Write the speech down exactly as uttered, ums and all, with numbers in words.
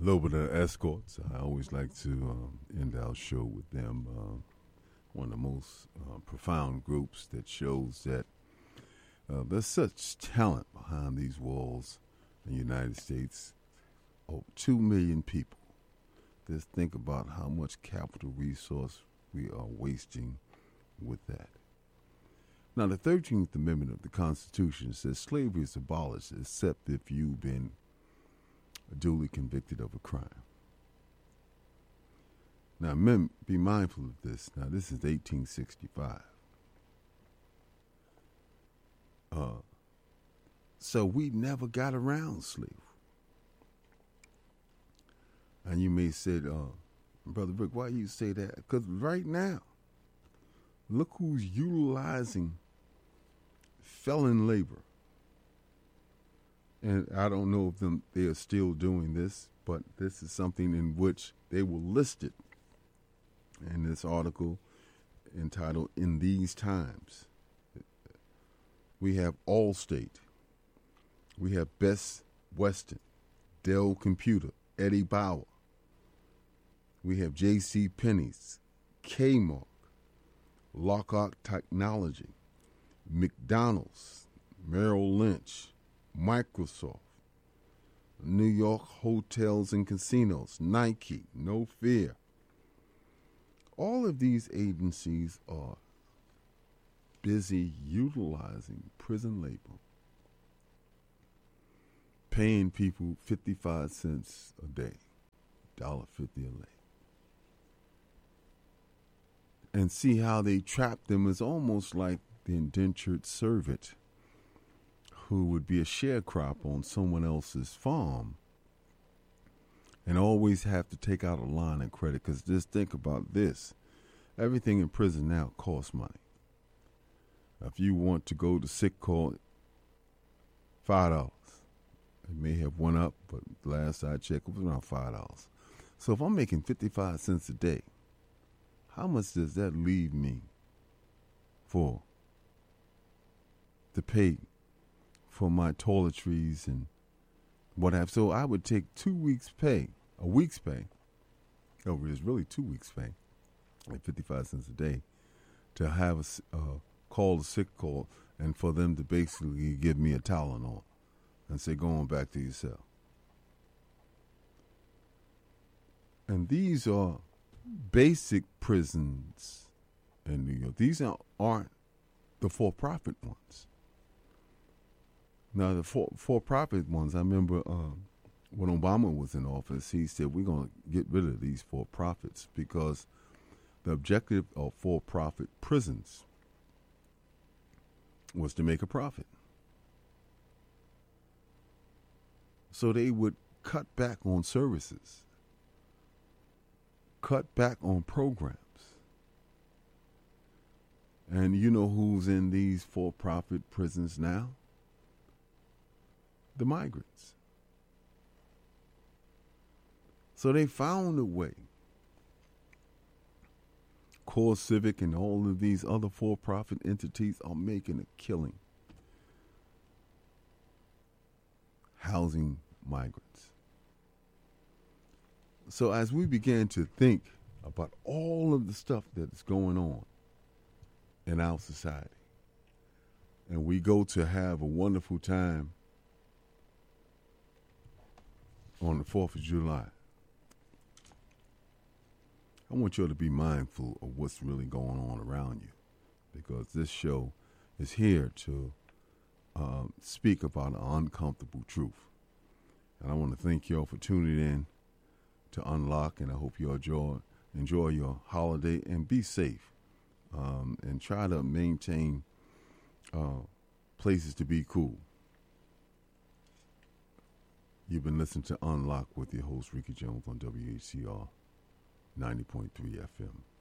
Lobata Escorts. I always like to um, end our show with them. Uh, one of the most uh, profound groups that shows that uh, there's such talent behind these walls in the United States. Oh, two million people. Just think about how much capital resource we are wasting with that. Now, the thirteenth Amendment of the Constitution says slavery is abolished except if you've been duly convicted of a crime. Now, mem- be mindful of this. Now, this is eighteen sixty-five. Uh, so we never got around slavery. And you may say, uh, Brother Rick, why you say that? Because right now, look who's utilizing felon labor. And I don't know if them they are still doing this, but this is something in which they were listed in this article entitled "In These Times." We have Allstate, we have Best Western, Dell Computer, Eddie Bauer. We have J C Penney's, Kmart, Lockhart Technology, McDonald's, Merrill Lynch, Microsoft, New York Hotels and Casinos, Nike, No Fear. All of these agencies are busy utilizing prison labor, paying people fifty-five cents a day, one dollar fifty a day. And see how they trap them as almost like the indentured servant who would be a sharecropper on someone else's farm and always have to take out a line of credit. Because just think about this. Everything in prison now costs money. If you want to go to sick call, five dollars. It may have went up, but last I checked, it was around five dollars. So if I'm making fifty-five cents a day, how much does that leave me for to pay for my toiletries and what have? So I would take two weeks' pay, a week's pay. Oh, it's really two weeks' pay, like fifty-five cents a day, to have a uh, call a sick call and for them to basically give me a Tylenol and say, go on back to your cell. And these are basic prisons in New York. These are, aren't the for-profit ones. Now, the for, for-profit ones, I remember uh, when Obama was in office, he said, we're going to get rid of these for-profits because the objective of for-profit prisons was to make a profit. So they would cut back on services, cut back on programs. And you know who's in these for-profit prisons now? The migrants. So they found a way. Core Civic and all of these other for-profit entities are making a killing housing migrants. So as we began to think about all of the stuff that is going on in our society, and we go to have a wonderful time on the fourth of July, I want you to be mindful of what's really going on around you, because this show is here to um, speak about an uncomfortable truth. And I want to thank you all for tuning in to Unlock, and I hope you enjoy, enjoy your holiday and be safe, um, and try to maintain uh, places to be cool. You've been listening to Unlock with your host, Ricky Jones, on W H C R ninety point three F M.